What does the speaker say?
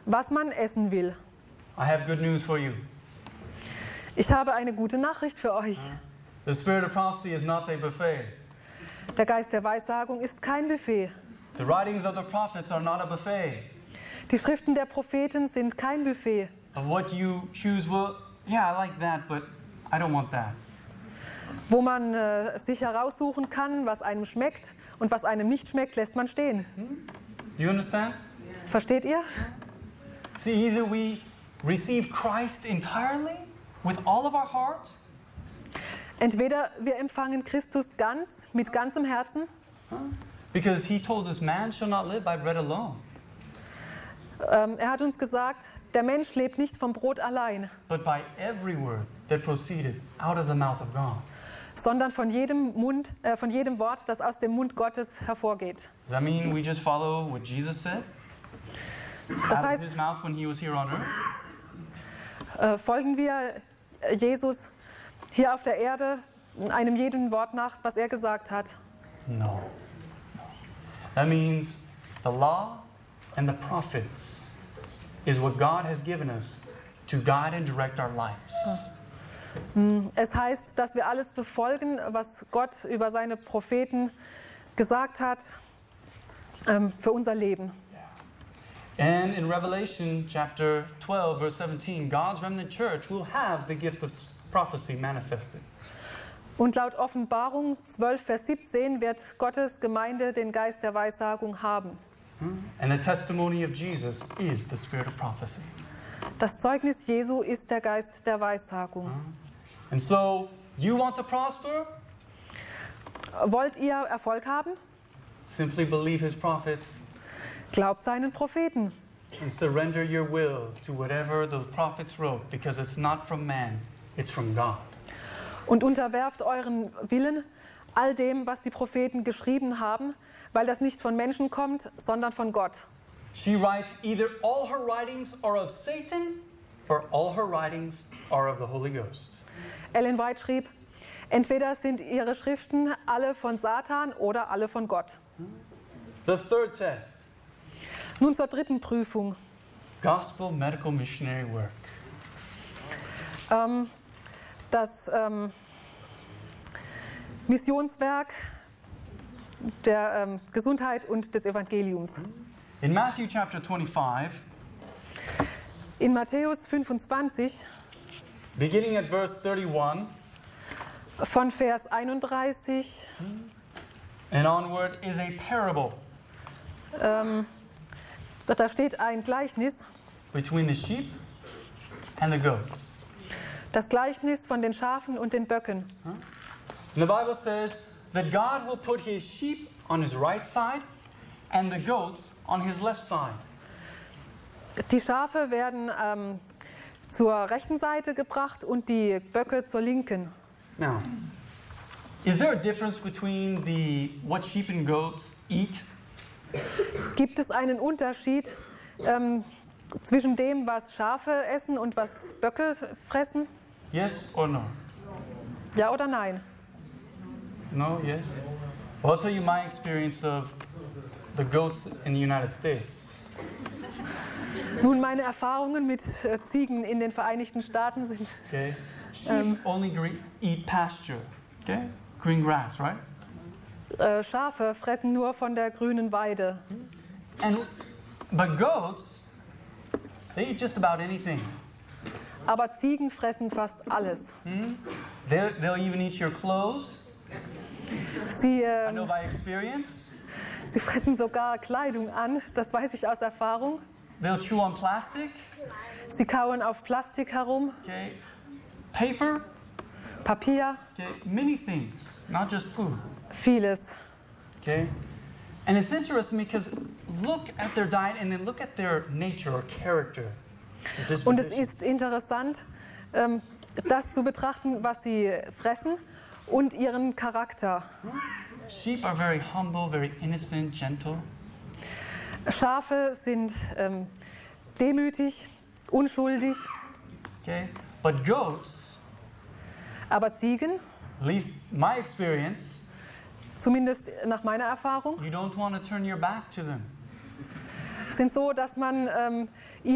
was man essen will. I have good news for you. Ich habe eine gute Nachricht für euch. The spirit of prophecy is not a buffet. Der Geist der Weissagung ist kein Buffet. The writings of the prophets are not a buffet. Die Schriften der Propheten sind kein Buffet. Of what you choose, well, yeah, I like that, but I don't want that. Wo man sich heraussuchen kann, was einem schmeckt und was einem nicht schmeckt, lässt man stehen. Do you understand? Versteht ihr? See, either we receive Christ entirely with all of our heart, Entweder wir empfangen Christus ganz, mit ganzem Herzen, because he told us man shall not live by bread alone, er hat uns gesagt, der Mensch lebt nicht vom Brot allein, but by every word that proceeded out of the mouth of God. sondern von jedem Wort, das aus dem Mund Gottes hervorgeht. Does that mean we just follow what Jesus said Das out of his heißt, mouth when he was here on earth? folgen wir Jesus hier auf der Erde einem jeden Wort nach, was er gesagt hat. No. That means the law and the prophets is what God has given us to guide and direct our lives. Es heißt, dass wir alles befolgen, was Gott über seine Propheten gesagt hat, für unser Leben. And in Revelation chapter 12, verse 17, God's remnant church will have the gift of prophecy manifested. Und laut Offenbarung 12, Vers 17 wird Gottes Gemeinde den Geist der Weissagung haben. And the testimony of Jesus is the spirit of prophecy. Das Zeugnis Jesu ist der Geist der Weissagung. And so, you want to prosper? Wollt ihr Erfolg haben? Simply believe his prophets Glaubt seinen Propheten and surrender your will to whatever the prophets wrote, because it's not from man, it's from God. und unterwerft euren Willen all dem, was die Propheten geschrieben haben, weil das nicht von Menschen kommt, sondern von Gott. She writes either all her writings are of Satan or all her writings are of the Holy Ghost. Ellen White schrieb, entweder sind ihre Schriften alle von Satan oder alle von Gott. The third test, Nun zur dritten Prüfung. gospel medical missionary work. Das Missionswerk der Gesundheit und des Evangeliums. In Matthew chapter 25, In Matthäus 25 beginning at verse 31 von Vers 31 and onward, is a parable da steht ein Gleichnis, between the sheep and the goats. das Gleichnis von den Schafen und den Böcken. And the Bible says that God will put his sheep on his right side and the goats on his left side. Die Schafe werden zur rechten Seite gebracht und die Böcke zur linken. Now, is there a difference between what sheep and goats eat? Gibt es einen Unterschied zwischen dem, was Schafe essen und was Böcke fressen? Yes or no? Ja oder nein? No, yes? Well, I'll tell you my experience of the goats in the United States. Nun, meine Erfahrungen mit Ziegen in den Vereinigten Staaten sind, Okay? Sheep only eat pasture, okay? Green grass, right? Schafe fressen nur von der grünen Weide. But goats, they eat just about anything. Aber Ziegen fressen fast alles. They'll even eat your clothes. Sie, I know by experience. sie fressen sogar Kleidung an, das weiß ich aus Erfahrung. They'll chew on plastic, Sie kauen auf Plastik herum, okay? Paper, Papier, okay? Many things, not just food, vieles. okay? And it's interesting because look at their diet and then look at their nature or character. Their Und es disposition. ist interessant, das zu betrachten, was sie fressen und ihren Charakter. Sheep are very humble, very innocent, gentle. Schafe sind demütig, unschuldig, Okay? But goats, aber Ziegen, at least my experience, zumindest nach meiner Erfahrung, you don't want to turn your back to them. sind so, dass man